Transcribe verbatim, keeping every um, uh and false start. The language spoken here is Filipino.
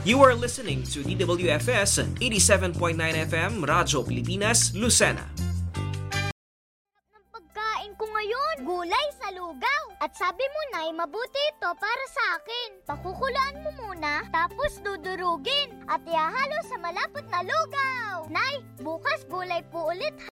You are listening to D W F S eighty-seven point nine F M, Radyo Pilipinas, Lucena. Ng pagkain ko ngayon, gulay sa lugaw. At sabi mo, Nay, mabuti ito para sa akin. Pakukulaan mo muna, tapos dudurugin. At ihahalo sa malapot na lugaw. Nay, bukas gulay po ulit.